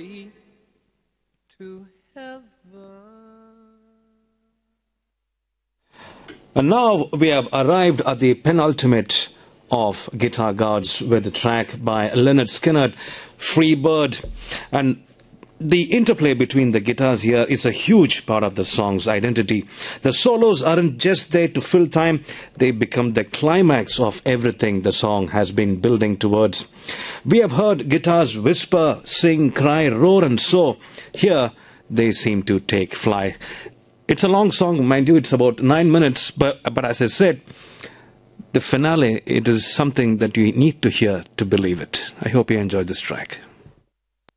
way to heaven. And now we have arrived at the penultimate of Guitar Gods with the track by Lynyrd Skynyrd, Free Bird. And the interplay between the guitars here is a huge part of the song's identity. The solos aren't just there to fill time, they become the climax of everything the song has been building towards. We have heard guitars whisper, sing, cry, roar and soar. Here, they seem to take flight. It's a long song, mind you, it's about 9 minutes, but as I said, the finale, it is something that you need to hear to believe it. I hope you enjoyed this track.